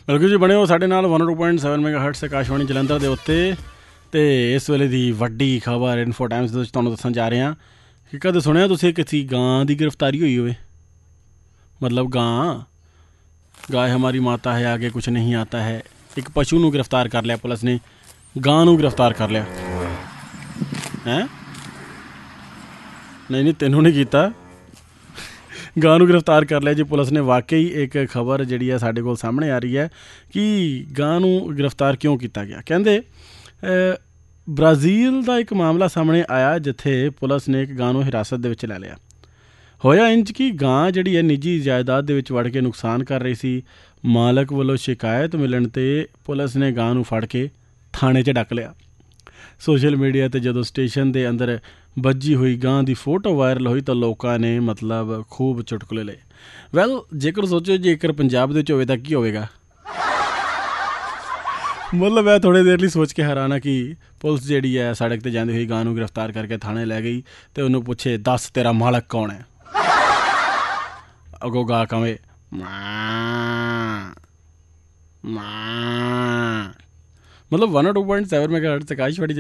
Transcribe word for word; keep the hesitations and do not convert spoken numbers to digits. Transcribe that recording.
ਬਿਲਕੁਲ ਜੀ, ਬਣੇ ਹੋ ਸਾਡੇ ਨਾਲ one two point seven mega hurts Akashvani Jalandhar ਦੇ ਉੱਤੇ। ਅਤੇ ਇਸ ਵੇਲੇ ਦੀ ਵੱਡੀ ਖਬਰ ਇਨਫੋ ਟਾਈਮਸ ਦੇ ਵਿੱਚ ਤੁਹਾਨੂੰ ਦੱਸਣ ਜਾ ਰਹੇ ਹਾਂ ਕਿ ਕਦੇ ਸੁਣਿਆ ਤੁਸੀਂ ਕਿਸੇ ਗਾਂ ਦੀ ਗ੍ਰਿਫਤਾਰੀ ਹੋਈ ਹੋਵੇ? ਮਤਲਬ ਗਾਂ ਗਾਏ ਹਮਾਰੀ ਮਾਤਾ ਹੈ, ਆਗੇ ਕੁਛ ਨਹੀਂ ਆਤਾ ਹੈ। ਇੱਕ ਪਸ਼ੂ ਨੂੰ ਗ੍ਰਿਫਤਾਰ ਕਰ ਲਿਆ ਪੁਲਿਸ ਨੇ, ਗਾਂ ਨੂੰ ਗ੍ਰਿਫਤਾਰ ਕਰ ਲਿਆ। ਹੈਂ? ਨਹੀਂ ਨਹੀਂ, ਤੈਨੂੰ ਨਹੀਂ ਕੀਤਾ, ਗਾਂ ਨੂੰ ਗ੍ਰਿਫਤਾਰ ਕਰ ਲਿਆ ਜੀ ਪੁਲਿਸ ਨੇ। ਵਾਕਈ ਇੱਕ ਖਬਰ ਜਿਹੜੀ ਹੈ ਸਾਡੇ ਕੋਲ ਸਾਹਮਣੇ ਆ ਰਹੀ ਹੈ ਕਿ ਗਾਂ ਨੂੰ ਗ੍ਰਿਫਤਾਰ ਕਿਉਂ ਕੀਤਾ ਗਿਆ। ਕਹਿੰਦੇ ਬ੍ਰਾਜ਼ੀਲ ਦਾ ਇੱਕ ਮਾਮਲਾ ਸਾਹਮਣੇ ਆਇਆ ਜਿੱਥੇ ਪੁਲਿਸ ਨੇ ਇੱਕ ਗਾਂ ਨੂੰ ਹਿਰਾਸਤ ਦੇ ਵਿੱਚ ਲੈ ਲਿਆ। ਹੋਇਆ ਇੰਝ ਕਿ ਗਾਂ ਜਿਹੜੀ ਹੈ ਨਿੱਜੀ ਜਾਇਦਾਦ ਦੇ ਵਿੱਚ ਵੜ ਕੇ ਨੁਕਸਾਨ ਕਰ ਰਹੀ ਸੀ। ਮਾਲਕ ਵੱਲੋਂ ਸ਼ਿਕਾਇਤ ਮਿਲਣ 'ਤੇ ਪੁਲਿਸ ਨੇ ਗਾਂ ਨੂੰ ਫੜ ਕੇ ਥਾਣੇ 'ਚ ਡੱਕ ਲਿਆ। ਸੋਸ਼ਲ ਮੀਡੀਆ 'ਤੇ ਜਦੋਂ ਸਟੇਸ਼ਨ ਦੇ ਅੰਦਰ ਵੱਜੀ ਹੋਈ ਗਾਂ ਦੀ ਫੋਟੋ ਵਾਇਰਲ ਹੋਈ ਤਾਂ ਲੋਕਾਂ ਨੇ ਮਤਲਬ ਖੂਬ ਚੁਟਕਲੇ ਲਏ। ਵੈਲ, ਜੇਕਰ ਸੋਚੋ ਜੇਕਰ ਪੰਜਾਬ ਦੇ ਵਿੱਚ ਹੋਵੇ ਤਾਂ ਕੀ ਹੋਵੇਗਾ। ਮਤਲਬ ਮੈਂ ਥੋੜ੍ਹੀ ਦੇਰ ਲਈ ਸੋਚ ਕੇ ਹੈਰਾਨ ਹਾਂ ਕਿ ਪੁਲਿਸ ਜਿਹੜੀ ਹੈ ਸੜਕ 'ਤੇ ਜਾਂਦੀ ਹੋਈ ਗਾਂ ਨੂੰ ਗ੍ਰਿਫਤਾਰ ਕਰਕੇ ਥਾਣੇ ਲੈ ਗਈ ਅਤੇ ਉਹਨੂੰ ਪੁੱਛੇ, ਦੱਸ ਤੇਰਾ ਮਾਲਕ ਕੌਣ ਹੈ? ਅੱਗੋਂ ਗਾਂ ਕਹੇ ਮਾਂ ਮਾਂ। ਮਤਲਬ one two point seven mega hurts Akashvani